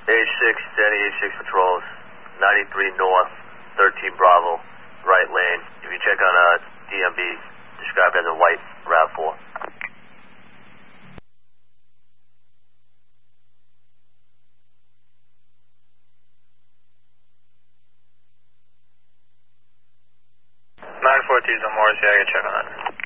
A6, Danny A6 patrols, 93 North, 13 Bravo, right lane. If you check on DMB, described as a white RAV4. Nine 4 on Morris, yeah, I can check on that.